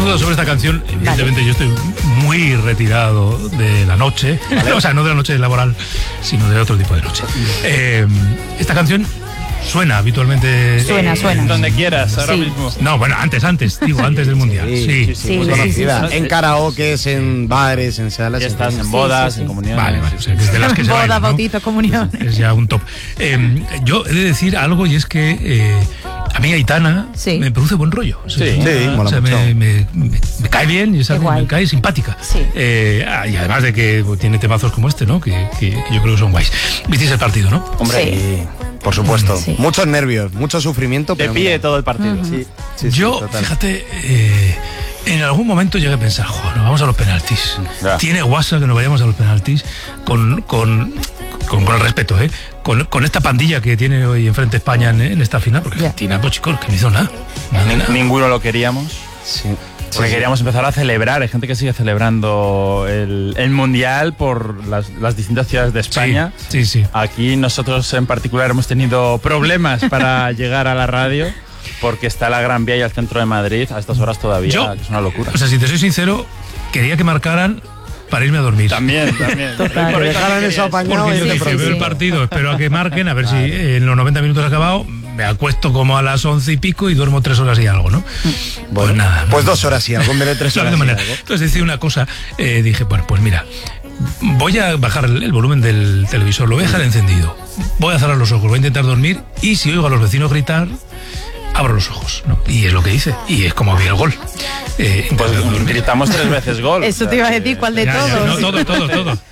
dudas sobre esta canción. Evidentemente yo estoy muy retirado de la noche, ¿vale? O sea, no de la noche laboral, sino de otro tipo de noche. Esta canción suena habitualmente. Suena. Donde quieras, ahora mismo. No, bueno, antes del Mundial. Sí. Muy conocida. En karaokes, en bares, en salas. Estás en bodas, en comuniones. Vale, o sea, desde las que se boda, bailan, ¿no? bautizo, comunión. Es ya un top. Yo he de decir algo, y es que a mí Aitana me produce buen rollo. Mola mucho. Me cae bien y me cae simpática. Sí. Y además de que tiene temazos como este, ¿no? Que yo creo que son guays. ¿Visteis el partido, no? Hombre, Sí. Por supuesto. Sí. Muchos nervios, mucho sufrimiento. De pie todo el partido. Yo, total. fíjate, en algún momento llegué a pensar, joder, nos vamos a los penaltis. Ya. Tiene guasa que nos vayamos a los penaltis con el respeto, con esta pandilla que tiene hoy enfrente España en esta final, porque Argentina, pues chicos, que no hizo nada. Ninguno lo queríamos. Sí. Porque queríamos empezar a celebrar. Hay gente que sigue celebrando el Mundial por las distintas ciudades de España. Sí. Aquí nosotros en particular hemos tenido problemas para llegar a la radio, porque está la Gran Vía y el centro de Madrid a estas horas todavía, que es una locura. O sea, si te soy sincero, quería que marcaran para irme a dormir. También. Total. Que dejaran eso apañado. Porque yo y veo el partido, espero a que marquen, a ver si en los 90 minutos ha acabado. Me acuesto como a las 11 y pico y duermo 3 horas y algo, ¿no? Pues nada. Pues 2 horas y algo, en vez de 3 horas. De manera. Entonces decía una cosa, dije, bueno, pues mira, voy a bajar el volumen del televisor, lo voy a dejar encendido, voy a cerrar los ojos, voy a intentar dormir, y si oigo a los vecinos gritar, abro los ojos, ¿no? Y es lo que hice, y es como vi el gol. Pues gritamos 3 veces gol. Eso te iba a decir, ¿cuál de todos? No, todos.